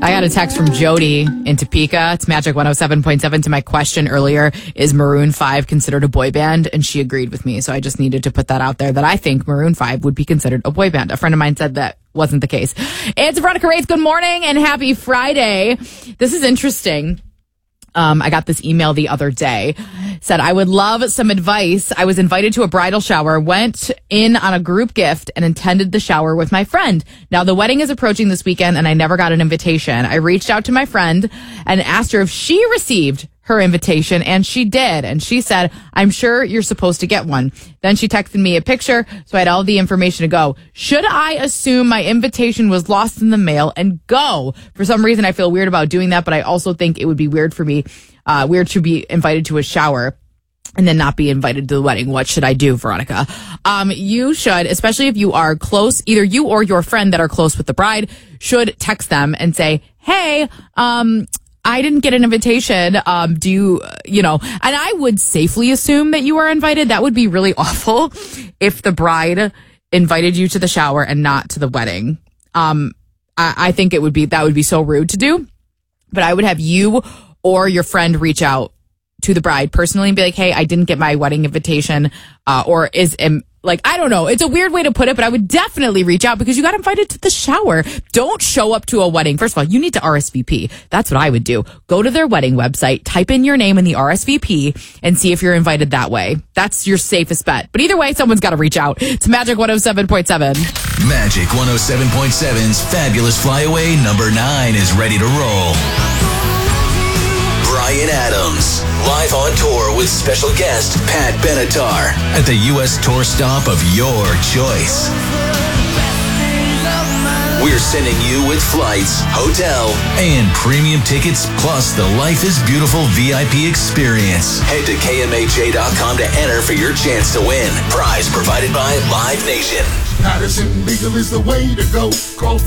I got a text from Jody in Topeka. It's Magic 107.7 to my question earlier. Is Maroon 5 considered a boy band? And she agreed with me. So I just needed to put that out there that I think Maroon 5 would be considered a boy band. A friend of mine said that wasn't the case. It's Veronica Reyes. Good morning and happy Friday. This is interesting. I got this email the other day. Said, I would love some advice. I was invited to a bridal shower, went in on a group gift, and attended the shower with my friend. Now, the wedding is approaching this weekend, and I never got an invitation. I reached out to my friend and asked her if she received her invitation, and she did. And she said, I'm sure you're supposed to get one. Then she texted me a picture, so I had all the information to go. Should I assume my invitation was lost in the mail and go? For some reason, I feel weird about doing that, but I also think it would be weird for me, weird to be invited to a shower and then not be invited to the wedding. What should I do, Veronica? You should, especially if you are close, either you or your friend that are close with the bride should text them and say, hey, I didn't get an invitation. Do you, and I would safely assume that you are invited. That would be really awful if the bride invited you to the shower and not to the wedding. I think that would be so rude to do, but I would have you or your friend reach out to the bride personally and be like, hey, I didn't get my wedding invitation, I don't know. It's a weird way to put it, but I would definitely reach out because you got invited to the shower. Don't show up to a wedding. First of all, you need to RSVP. That's what I would do. Go to their wedding website, type in your name in the RSVP, and see if you're invited that way. That's your safest bet. But either way, someone's got to reach out. It's Magic 107.7. Magic 107.7's Fabulous Flyaway number 9 is ready to roll. Bryan Adams, live on tour with special guest Pat Benatar at the U.S. tour stop of your choice. We're sending you with flights, hotel, and premium tickets, plus the Life is Beautiful VIP experience. Head to KMHA.com to enter for your chance to win. Prize provided by Live Nation. Patterson Legal is the way to go. Call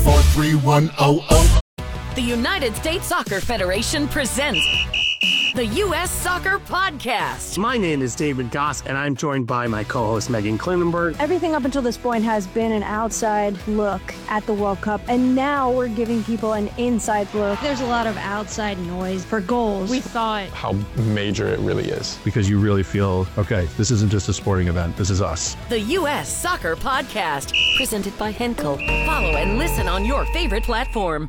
43100. The United States Soccer Federation presents the U.S. Soccer Podcast. My name is David Goss, and I'm joined by my co-host Megan Klinenberg. Everything up until this point has been an outside look at the World Cup, and now we're giving people an inside look. There's a lot of outside noise for goals. We thought how major it really is. Because you really feel, okay, this isn't just a sporting event, this is us. The U.S. Soccer Podcast, presented by Henkel. Follow and listen on your favorite platform.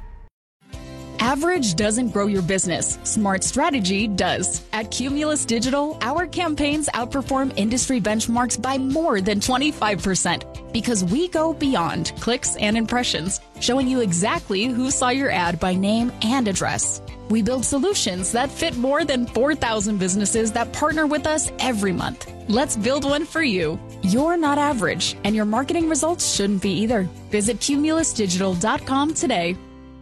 Average doesn't grow your business. Smart strategy does. At Cumulus Digital, our campaigns outperform industry benchmarks by more than 25% because we go beyond clicks and impressions, showing you exactly who saw your ad by name and address. We build solutions that fit more than 4,000 businesses that partner with us every month. Let's build one for you. You're not average, and your marketing results shouldn't be either. Visit cumulusdigital.com today.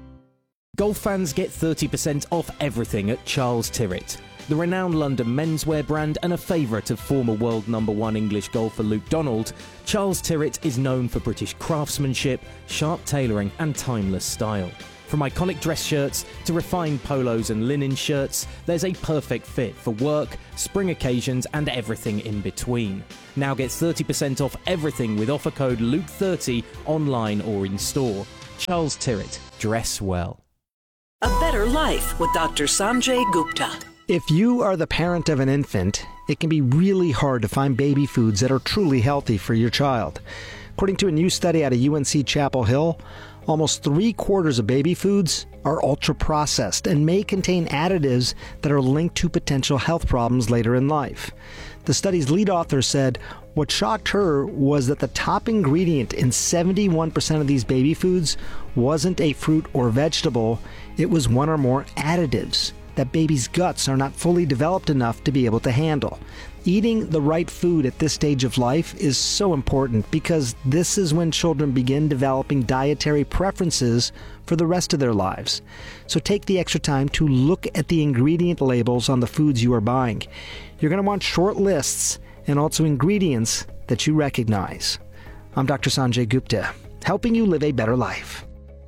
Golf fans get 30% off everything at Charles Tyrwhitt. The renowned London menswear brand and a favourite of former world #1 English golfer Luke Donald, Charles Tyrwhitt is known for British craftsmanship, sharp tailoring and timeless style. From iconic dress shirts to refined polos and linen shirts, there's a perfect fit for work, spring occasions and everything in between. Now get 30% off everything with offer code Luke30 online or in store. Charles Tyrwhitt. Dress well. A Better Life with Dr. Sanjay Gupta. If you are the parent of an infant, it can be really hard to find baby foods that are truly healthy for your child. According to a new study out of UNC Chapel Hill, almost 3/4 of baby foods are ultra-processed and may contain additives that are linked to potential health problems later in life. The study's lead author said what shocked her was that the top ingredient in 71% of these baby foods wasn't a fruit or vegetable, it was one or more additives that babies' guts are not fully developed enough to be able to handle. Eating the right food at this stage of life is so important because this is when children begin developing dietary preferences for the rest of their lives. So take the extra time to look at the ingredient labels on the foods you are buying. You're going to want short lists and also ingredients that you recognize. I'm Dr. Sanjay Gupta, helping you live a better life.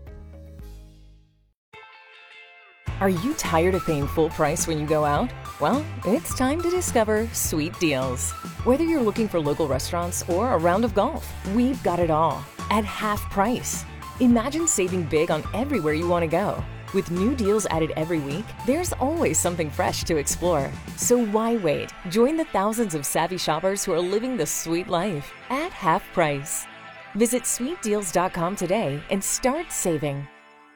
Are you tired of paying full price when you go out? Well, it's time to discover Sweet Deals. Whether you're looking for local restaurants or a round of golf, we've got it all at half price. Imagine saving big on everywhere you want to go. With new deals added every week, there's always something fresh to explore. So why wait? Join the thousands of savvy shoppers who are living the sweet life at half price. Visit sweetdeals.com today and start saving.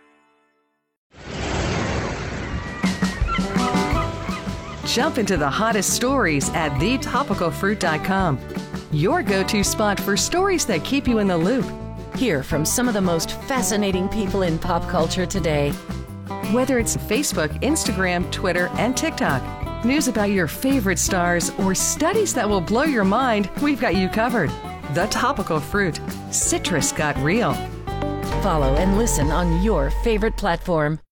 Jump into the hottest stories at thetopicalfruit.com. Your go-to spot for stories that keep you in the loop. Hear from some of the most fascinating people in pop culture today. Whether it's Facebook, Instagram, Twitter, and TikTok, news about your favorite stars, or studies that will blow your mind, we've got you covered. The Topical Fruit. Citrus got real. Follow and listen on your favorite platform.